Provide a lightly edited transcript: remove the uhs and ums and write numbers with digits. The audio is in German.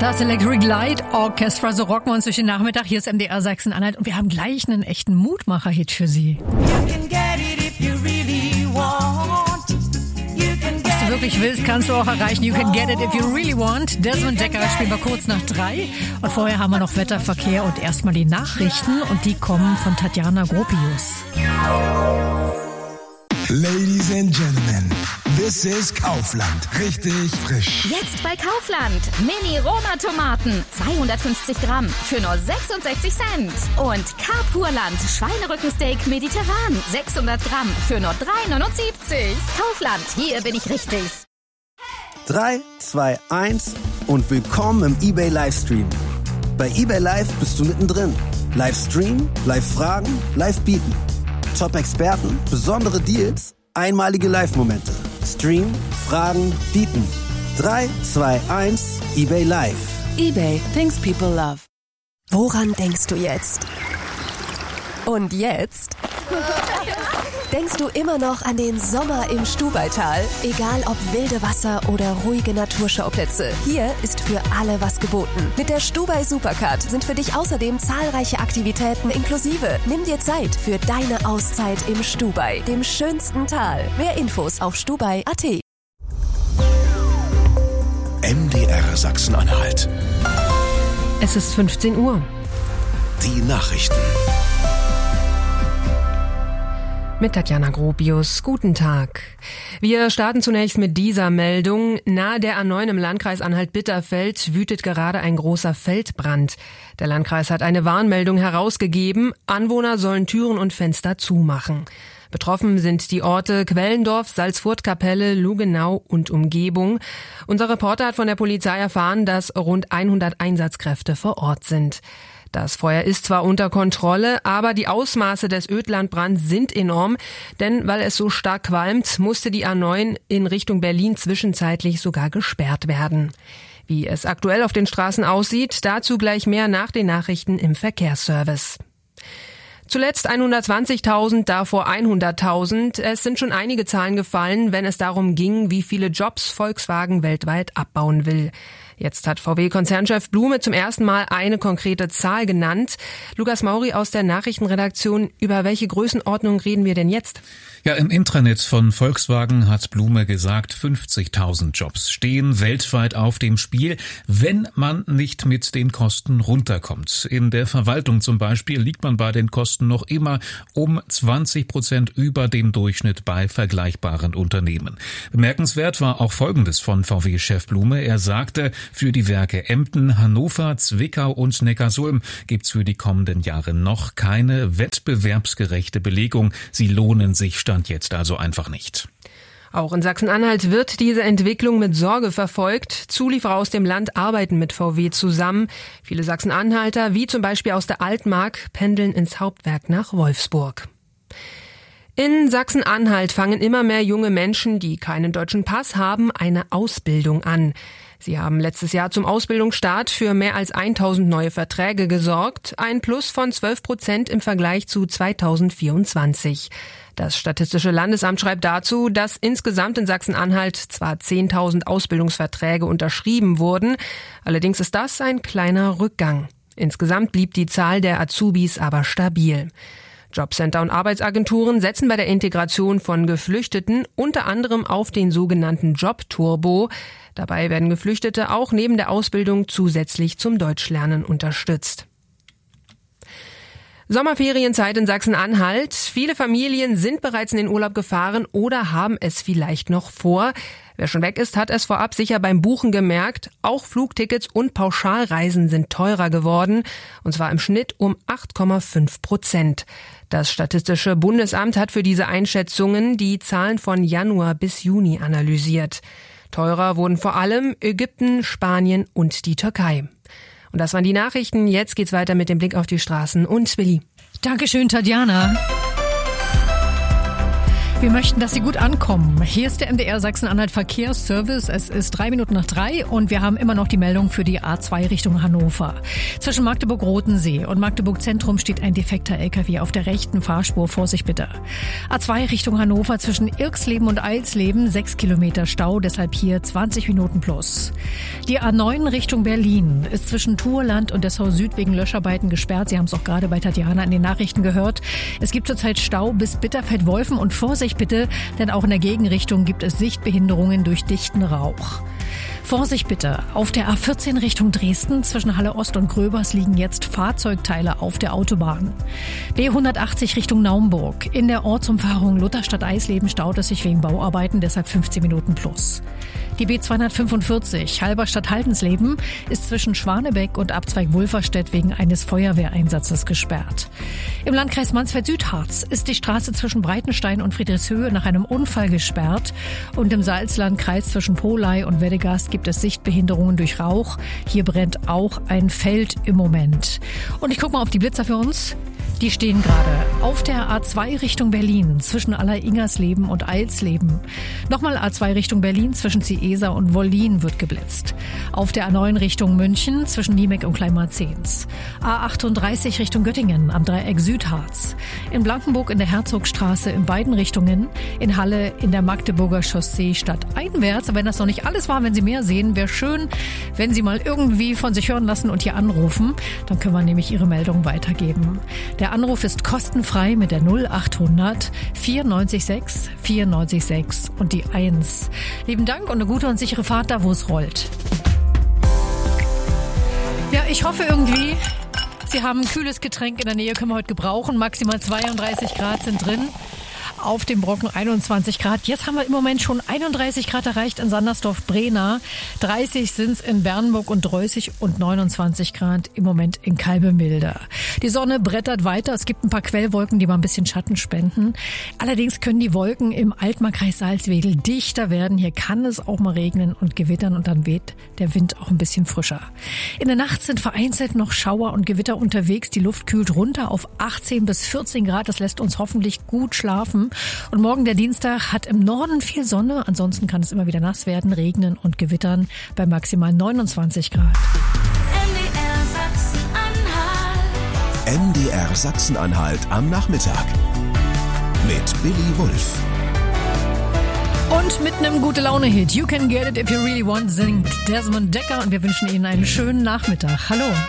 Das Electric Light Orchestra, so rocken wir uns durch den Nachmittag. Hier ist MDR Sachsen-Anhalt und wir haben gleich einen echten Mutmacher-Hit für Sie. Was du wirklich willst, kannst du auch erreichen. You can get it if you really want. Desmond Decker spielen wir kurz nach 3. Und vorher haben wir noch Wetter, Verkehr und erstmal die Nachrichten. Und die kommen von Tatjana Gropius. Ladies and Gentlemen, this is Kaufland. Richtig frisch. Jetzt bei Kaufland. Mini-Roma-Tomaten. 250 Gramm für nur 66 Cent. Und Carpurland Schweinerückensteak mediterran. 600 Gramm für nur 3,79. Kaufland, hier bin ich richtig. 3, 2, 1 und willkommen im eBay Livestream. Bei eBay Live bist du mittendrin. Livestream, Live-Fragen, Live-Bieten. Top-Experten, besondere Deals, einmalige Live-Momente. Stream, Fragen, Bieten. 3, 2, 1, eBay Live. eBay, things people love. Woran denkst du jetzt? Und jetzt? Denkst du immer noch an den Sommer im Stubaital? Egal ob wilde Wasser oder ruhige Naturschauplätze, hier ist für alle was geboten. Mit der Stubai Supercard sind für dich außerdem zahlreiche Aktivitäten inklusive. Nimm dir Zeit für deine Auszeit im Stubai, dem schönsten Tal. Mehr Infos auf stubai.at. MDR Sachsen-Anhalt. Es ist 15 Uhr. Die Nachrichten. Mit Tatjana Gropius. Guten Tag. Wir starten zunächst mit dieser Meldung. Nahe der A9 im Landkreis Anhalt-Bitterfeld wütet gerade ein großer Feldbrand. Der Landkreis hat eine Warnmeldung herausgegeben. Anwohner sollen Türen und Fenster zumachen. Betroffen sind die Orte Quellendorf, Salzfurtkapelle, Lugenau und Umgebung. Unser Reporter hat von der Polizei erfahren, dass rund 100 Einsatzkräfte vor Ort sind. Das Feuer ist zwar unter Kontrolle, aber die Ausmaße des Ödlandbrands sind enorm, denn weil es so stark qualmt, musste die A9 in Richtung Berlin zwischenzeitlich sogar gesperrt werden. Wie es aktuell auf den Straßen aussieht, dazu gleich mehr nach den Nachrichten im Verkehrsservice. Zuletzt 120.000, davor 100.000. Es sind schon einige Zahlen gefallen, wenn es darum ging, wie viele Jobs Volkswagen weltweit abbauen will. Jetzt hat VW-Konzernchef Blume zum ersten Mal eine konkrete Zahl genannt. Lukas Mauri aus der Nachrichtenredaktion, über welche Größenordnung reden wir denn jetzt? Ja, im Intranet von Volkswagen hat Blume gesagt, 50.000 Jobs stehen weltweit auf dem Spiel, wenn man nicht mit den Kosten runterkommt. In der Verwaltung zum Beispiel liegt man bei den Kosten noch immer um 20% über dem Durchschnitt bei vergleichbaren Unternehmen. Bemerkenswert war auch Folgendes von VW-Chef Blume. Er sagte, für die Werke Emden, Hannover, Zwickau und Neckarsulm gibt's für die kommenden Jahre noch keine wettbewerbsgerechte Belegung. Sie lohnen sich Stand jetzt also einfach nicht. Auch in Sachsen-Anhalt wird diese Entwicklung mit Sorge verfolgt. Zulieferer aus dem Land arbeiten mit VW zusammen. Viele Sachsen-Anhalter, wie zum Beispiel aus der Altmark, pendeln ins Hauptwerk nach Wolfsburg. In Sachsen-Anhalt fangen immer mehr junge Menschen, die keinen deutschen Pass haben, eine Ausbildung an. Sie haben letztes Jahr zum Ausbildungsstart für mehr als 1.000 neue Verträge gesorgt, ein Plus von 12% im Vergleich zu 2024. Das Statistische Landesamt schreibt dazu, dass insgesamt in Sachsen-Anhalt zwar 10.000 Ausbildungsverträge unterschrieben wurden, allerdings ist das ein kleiner Rückgang. Insgesamt blieb die Zahl der Azubis aber stabil. Jobcenter und Arbeitsagenturen setzen bei der Integration von Geflüchteten unter anderem auf den sogenannten Jobturbo. Dabei werden Geflüchtete auch neben der Ausbildung zusätzlich zum Deutschlernen unterstützt. Sommerferienzeit in Sachsen-Anhalt. Viele Familien sind bereits in den Urlaub gefahren oder haben es vielleicht noch vor. Wer schon weg ist, hat es vorab sicher beim Buchen gemerkt. Auch Flugtickets und Pauschalreisen sind teurer geworden, und zwar im Schnitt um 8,5%. Das Statistische Bundesamt hat für diese Einschätzungen die Zahlen von Januar bis Juni analysiert. Teurer wurden vor allem Ägypten, Spanien und die Türkei. Und das waren die Nachrichten. Jetzt geht's weiter mit dem Blick auf die Straßen und Willi. Dankeschön, Tatjana. Wir möchten, dass Sie gut ankommen. Hier ist der MDR Sachsen-Anhalt Verkehrsservice. Es ist 3:03 und wir haben immer noch die Meldung für die A2 Richtung Hannover. Zwischen Magdeburg-Rotensee und Magdeburg-Zentrum steht ein defekter LKW auf der rechten Fahrspur. Vorsicht bitte. A2 Richtung Hannover zwischen Irksleben und Eilsleben 6 Kilometer Stau, deshalb hier 20 Minuten plus. Die A9 Richtung Berlin ist zwischen Thurland und Dessau Süd wegen Löscharbeiten gesperrt. Sie haben es auch gerade bei Tatjana in den Nachrichten gehört. Es gibt zurzeit Stau bis Bitterfeld-Wolfen und Vorsicht bitte, denn auch in der Gegenrichtung gibt es Sichtbehinderungen durch dichten Rauch. Vorsicht bitte, auf der A14 Richtung Dresden zwischen Halle Ost und Gröbers liegen jetzt Fahrzeugteile auf der Autobahn. B180 Richtung Naumburg. In der Ortsumfahrung Lutherstadt-Eisleben staut es sich wegen Bauarbeiten, deshalb 15 Minuten plus. Die B245 Halberstadt-Haldensleben ist zwischen Schwanebeck und Abzweig Wulverstedt wegen eines Feuerwehreinsatzes gesperrt. Im Landkreis Mansfeld-Südharz ist die Straße zwischen Breitenstein und Friedrichshöhe nach einem Unfall gesperrt und im Salzlandkreis zwischen Polei und Weddegast gibt es Sichtbehinderungen durch Rauch. Hier brennt auch ein Feld im Moment. Und ich gucke mal auf die Blitzer für uns. Die stehen gerade auf der A2 Richtung Berlin zwischen Aller-Ingersleben und Eilsleben. Nochmal A2 Richtung Berlin zwischen Ciesa und Wollin wird geblitzt. Auf der A9 Richtung München zwischen Niemeck und Kleinmarzens. A38 Richtung Göttingen am Dreieck Südharz. In Blankenburg in der Herzogstraße in beiden Richtungen. In Halle in der Magdeburger Chaussee stadteinwärts. Aber wenn das noch nicht alles war, wenn Sie mehr sehen, wäre schön, wenn Sie mal irgendwie von sich hören lassen und hier anrufen. Dann können wir nämlich Ihre Meldung weitergeben. Der Anruf ist kostenfrei mit der 0800 946 946 und die 1. Lieben Dank und eine gute und sichere Fahrt da, wo es rollt. Ja, ich hoffe irgendwie, Sie haben ein kühles Getränk in der Nähe, können wir heute gebrauchen. Maximal 32 Grad sind drin. Auf dem Brocken 21 Grad. Jetzt haben wir im Moment schon 31 Grad erreicht in Sandersdorf-Brena. 30 sind es in Bernburg und Dreußig und 29 Grad im Moment in Kalbemilde. Die Sonne brettert weiter. Es gibt ein paar Quellwolken, die mal ein bisschen Schatten spenden. Allerdings können die Wolken im Altmarkkreis Salzwedel dichter werden. Hier kann es auch mal regnen und gewittern und dann weht der Wind auch ein bisschen frischer. In der Nacht sind vereinzelt noch Schauer und Gewitter unterwegs. Die Luft kühlt runter auf 18 bis 14 Grad. Das lässt uns hoffentlich gut schlafen. Und morgen der Dienstag hat im Norden viel Sonne. Ansonsten kann es immer wieder nass werden, regnen und gewittern bei maximal 29 Grad. MDR Sachsen-Anhalt am Nachmittag mit Billy Wulff. Und mit einem Gute-Laune-Hit. You Can Get It If You Really Want singt Desmond Dekker. Und wir wünschen Ihnen einen schönen Nachmittag. Hallo.